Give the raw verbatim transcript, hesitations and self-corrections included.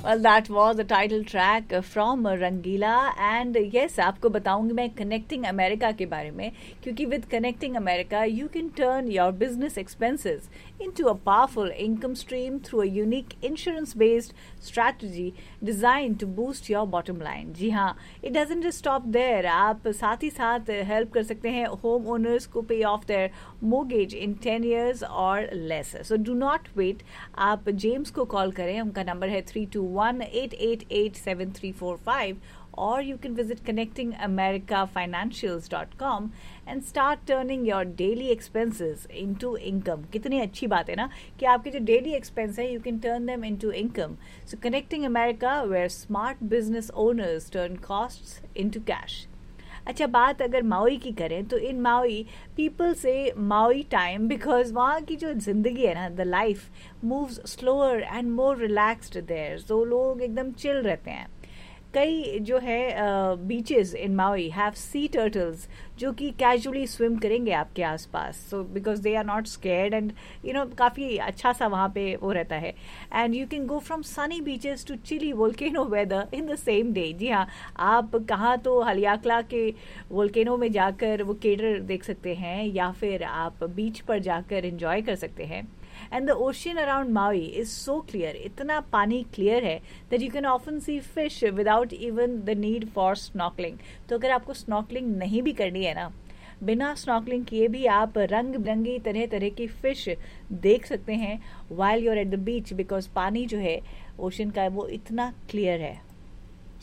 Well, that was the title track from Rangeela and yes आपको बताऊंगी मैं connecting America के बारे में क्योंकि with connecting America you can turn your business expenses into a powerful income stream through a unique insurance-based strategy designed to boost your bottom line. जी हाँ, it doesn't just stop there. आप साथ ही साथ help कर सकते हैं home owners को pay off their mortgage in ten years or less. So do not wait. आप James को कॉल करें, उनका नंबर है three two one eight eight eight seven three four five. Or you can visit connecting america financials dot com and start turning your daily expenses into income. कितनी अच्छी बात है ना कि आपके जो daily expense है you can turn them into income. So Connecting America, where smart business owners turn costs into cash. अच्छा, बात अगर माउई की करें तो इन माउई पीपल से माउई टाइम बिकॉज वहाँ की जो जिंदगी है ना, the life moves slower and more relaxed there. तो लोग एकदम चिल रहते हैं. कई जो है beaches in MAUI have C turtles जो कि कैजुअली स्विम करेंगे आपके आसपास. So because they are not scared and you know काफ़ी अच्छा सा वहाँ पे वो रहता है. And you can go from Sunny beaches to chilli volcano weather in the same day. जी हाँ, आप कहाँ तो हलियाकला के वोल्केनो में जाकर वो केडर देख सकते हैं या फिर आप बीच पर जाकर एंजॉय कर सकते हैं. And the ocean around Maui is so clear, इतना पानी clear है that you can often see fish without even the need for snorkeling. तो अगर आपको snorkeling नहीं भी करनी है ना, बिना snorkeling किए भी आप रंग बिरंगी तरह तरह की fish देख सकते हैं while you're at the beach because पानी जो है ocean का वो इतना clear है.